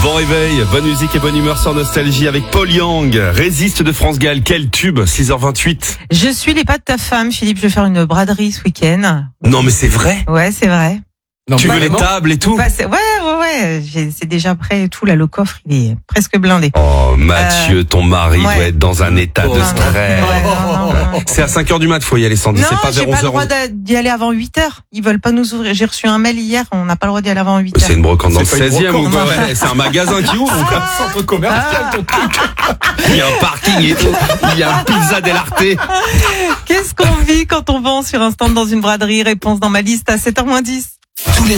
Bon réveil, bonne musique et bonne humeur sur Nostalgie avec Paul Yang. Résiste de France Gall, quel tube, 6h28. Je suis les pas de ta femme, Philippe. Je vais faire une braderie ce week-end. Non mais c'est vrai. Ouais, c'est vrai. Non, Tu veux les tables et tout? Ouais. C'est déjà prêt et tout. Là, le coffre, il est presque blindé. Oh Mathieu, ton mari doit être dans un état de stress. Non. C'est à 5h du mat, faut y aller Sandy, c'est pas vers j'ai pas le 11h. droit d'y aller avant 8h. Ils veulent pas nous ouvrir. J'ai reçu un mail hier, on n'a pas le droit d'y aller avant 8h. C'est une brocante dans le C'est pas une 16e ou brocante, quoi? non. Ouais, c'est un magasin qui ouvre ou quoi? Centre commercial, ton truc. Il y a un parking et tout. Il y a un pizza dell'arte. Qu'est-ce qu'on vit quand on vend sur un stand dans une braderie? Réponse dans ma liste à 7h moins 10.